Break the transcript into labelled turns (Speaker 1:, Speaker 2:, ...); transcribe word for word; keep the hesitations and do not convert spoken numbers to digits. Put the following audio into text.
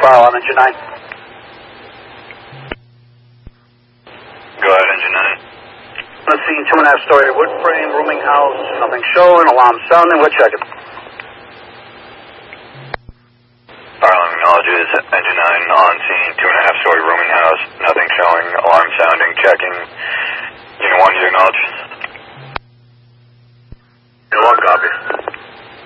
Speaker 1: file on engine nine.
Speaker 2: Go ahead, engine nine.
Speaker 1: Let's see, two and a half story wood frame, rooming house, nothing showing, alarm sounding, we're checking.
Speaker 2: Harlem acknowledges engine nine on scene, two and a half story rooming house, nothing showing, alarm sounding, checking. Unit one, you acknowledge?
Speaker 1: Unit one, copy.